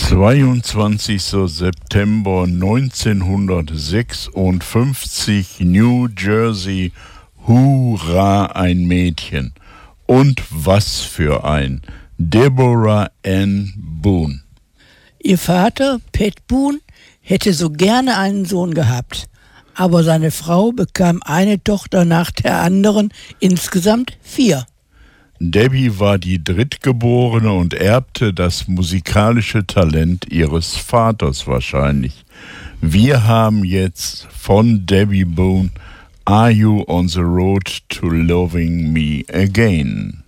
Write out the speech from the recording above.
22. September 1956, New Jersey. Hurra, ein Mädchen. Und was für ein. Deborah Ann Boone. Ihr Vater, Pat Boone, hätte so gerne einen Sohn gehabt. Aber seine Frau bekam eine Tochter nach der anderen, insgesamt 4. Debbie war die Drittgeborene und erbte das musikalische Talent ihres Vaters wahrscheinlich. Wir haben jetzt von Debbie Boone Are You on the Road to Loving Me Again?